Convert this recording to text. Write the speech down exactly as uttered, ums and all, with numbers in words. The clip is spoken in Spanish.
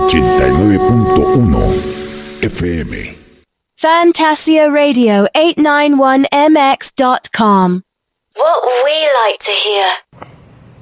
ochenta y nueve punto uno F M. Fantasia Radio eight ninety-one M X dot com. What we like to hear.